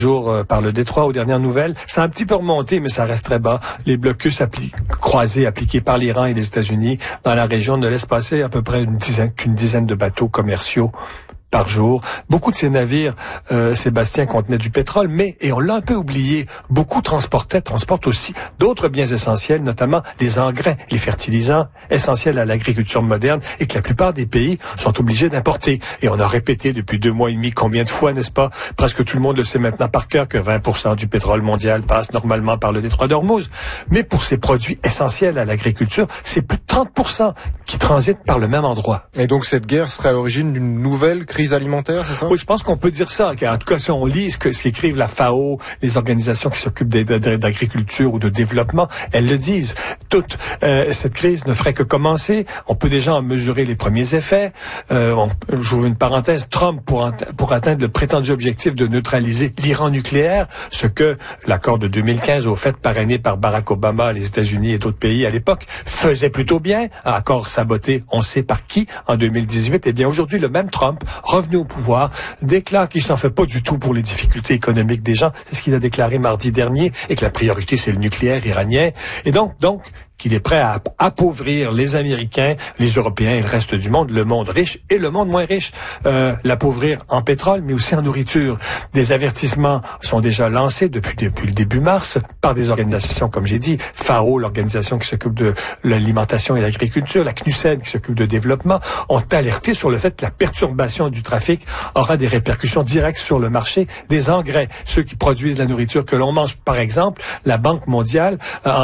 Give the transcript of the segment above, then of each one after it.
par le Détroit aux dernières nouvelles. Ça a un petit peu remonté, mais ça reste très bas. Les blocus croisés appliqués par l'Iran et les États-Unis dans la région ne laissent passer à peu près une dizaine de bateaux commerciaux par jour. Beaucoup de ces navires, Sébastien, contenaient du pétrole, mais, et on l'a un peu oublié, beaucoup transportent aussi d'autres biens essentiels, notamment les engrais, les fertilisants essentiels à l'agriculture moderne et que la plupart des pays sont obligés d'importer. Et on a répété depuis 2 mois et demi combien de fois, n'est-ce pas? Presque tout le monde le sait maintenant par cœur que 20% du pétrole mondial passe normalement par le détroit d'Ormuz. Mais pour ces produits essentiels à l'agriculture, c'est plus de 30% qui transitent par le même endroit. Et donc cette guerre serait à l'origine d'une nouvelle crise alimentaire, c'est ça? Oui, je pense qu'on peut dire ça. En tout cas, si on lit ce qu'écrivent la FAO, les organisations qui s'occupent d'agriculture ou de développement, elles le disent. Cette crise ne ferait que commencer. On peut déjà en mesurer les premiers effets. J'ouvre une parenthèse. Trump, pour atteindre le prétendu objectif de neutraliser l'Iran nucléaire, ce que l'accord de 2015, au fait parrainé par Barack Obama, les États-Unis et d'autres pays à l'époque, faisait plutôt bien. Accord saboté, on sait par qui, en 2018. Eh bien, aujourd'hui, le même Trump, revenu au pouvoir, déclare qu'il s'en fait pas du tout pour les difficultés économiques des gens. C'est ce qu'il a déclaré mardi dernier, et que la priorité, c'est le nucléaire iranien. Et donc, qu'il est prêt à appauvrir les Américains, les Européens et le reste du monde, le monde riche et le monde moins riche, l'appauvrir en pétrole, mais aussi en nourriture. Des avertissements sont déjà lancés depuis le début mars par des organisations, comme j'ai dit, FAO, l'organisation qui s'occupe de l'alimentation et l'agriculture, la CNUSED qui s'occupe de développement, ont alerté sur le fait que la perturbation du trafic aura des répercussions directes sur le marché des engrais, ceux qui produisent la nourriture que l'on mange. Par exemple, la Banque mondiale,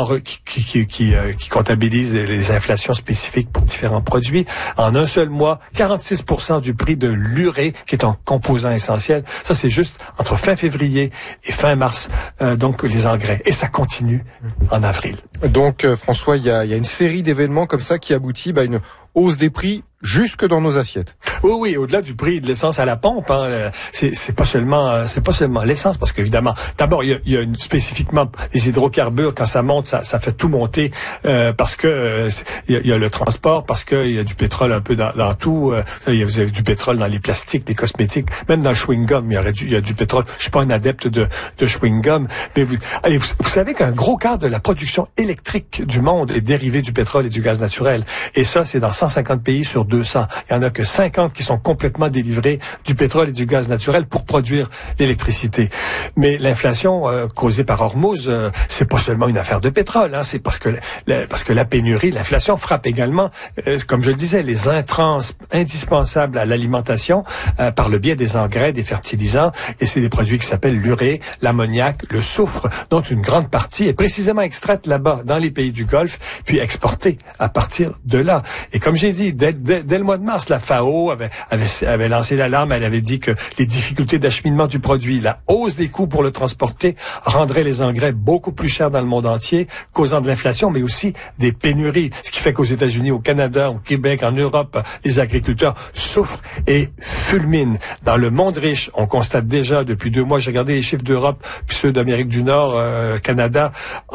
qui comptabilise les inflations spécifiques pour différents produits. En un seul mois, 46% du prix de l'urée, qui est un composant essentiel. Ça, c'est juste entre fin février et fin mars, donc les engrais. Et ça continue en avril. Donc, François, il y a une série d'événements comme ça qui aboutit à une hausse des prix jusque dans nos assiettes. Oui, au-delà du prix de l'essence à la pompe, c'est pas seulement l'essence, parce qu'évidemment, d'abord il y a spécifiquement les hydrocarbures, quand ça monte, ça fait tout monter, parce que il y a le transport, parce qu'il y a du pétrole un peu dans tout. Vous avez du pétrole dans les plastiques, des cosmétiques, même dans le chewing-gum, il y a du pétrole. Je suis pas un adepte de chewing-gum, mais vous savez qu'un gros quart de la production électrique du monde est dérivé du pétrole et du gaz naturel, et ça c'est dans 150 pays sur 200. Il y en a que 50 qui sont complètement délivrés du pétrole et du gaz naturel pour produire l'électricité. Mais l'inflation causée par Hormuz, c'est pas seulement une affaire de pétrole, c'est parce que la pénurie, l'inflation frappe également, comme je le disais, les intrants indispensables à l'alimentation par le biais des engrais, des fertilisants, et c'est des produits qui s'appellent l'urée, l'ammoniac, le soufre, dont une grande partie est précisément extraite là-bas, dans les pays du Golfe, puis exportée à partir de là. Et comme j'ai dit, dès le mois de mars, la FAO avait lancé l'alarme. Elle avait dit que les difficultés d'acheminement du produit, la hausse des coûts pour le transporter, rendrait les engrais beaucoup plus chers dans le monde entier, causant de l'inflation, mais aussi des pénuries. Ce qui fait qu'aux États-Unis, au Canada, au Québec, en Europe, les agriculteurs souffrent et fulminent. Dans le monde riche, on constate déjà depuis 2 mois, j'ai regardé les chiffres d'Europe, puis ceux d'Amérique du Nord, Canada,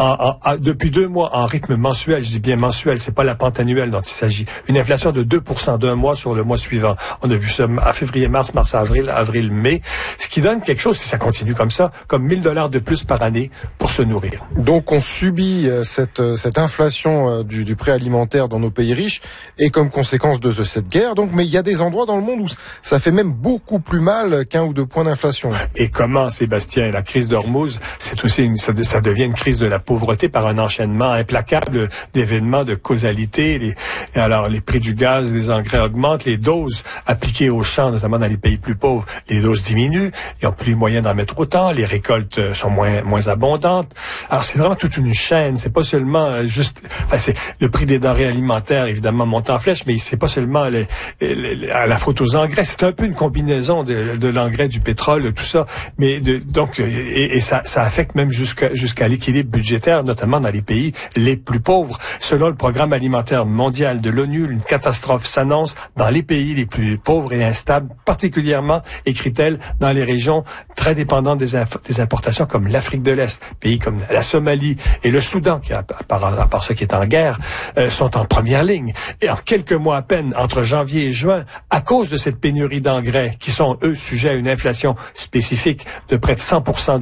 depuis 2 mois, en rythme mensuel, je dis bien mensuel, c'est pas la pente annuelle dont il s'agit, une inflation de 2% d'un mois sur le mois suivant. On a vu ça à février, mars, avril, mai. Ce qui donne quelque chose, si ça continue comme ça, comme $1,000 de plus par année pour se nourrir. Donc on subit cette inflation du prix alimentaire dans nos pays riches et comme conséquence de cette guerre. Donc, mais il y a des endroits dans le monde où ça fait même beaucoup plus mal qu'1 ou 2 points d'inflation. Et comment, Sébastien, la crise d'Hormuz, c'est aussi ça devient une crise de la pauvreté par un enchaînement implacable d'événements de causalité. Alors les prix du gaz, les engrais augmentent, les doses appliquées aux champs, notamment dans les pays plus pauvres, les doses diminuent, ils n'ont plus les moyens d'en mettre autant, les récoltes sont moins abondantes. Alors c'est vraiment toute une chaîne, c'est pas seulement c'est le prix des denrées alimentaires évidemment monte en flèche, mais c'est pas seulement à la faute aux engrais, c'est un peu une combinaison de l'engrais, du pétrole, tout ça, mais ça affecte même jusqu'à l'équilibre budgétaire, notamment dans les pays les plus pauvres. Selon le Programme alimentaire mondial de l'ONU, virgule, une catastrophe s'annonce dans les pays les plus pauvres et instables, particulièrement, écrit-elle, dans les régions très dépendantes des importations comme l'Afrique de l'Est, pays comme la Somalie et le Soudan, qui, à part ce qui est en guerre, sont en première ligne. Et en quelques mois à peine, entre janvier et juin, à cause de cette pénurie d'engrais, qui sont, eux, sujets à une inflation spécifique de près de 100%